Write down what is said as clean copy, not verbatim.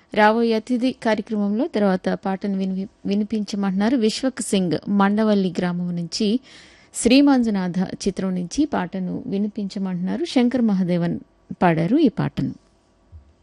రాబోయే అతిథి కార్యక్రమంలో తర్వాత పాటను వినిపించమంటున్నారు. విశ్వక్ సింగ్ మండవల్లి గ్రామం నుంచి శ్రీమంజునాథ చిత్రం నుంచి పాటను వినిపించమంటున్నారు. శంకర్ మహాదేవన్ పాడారు ఈ పాటను.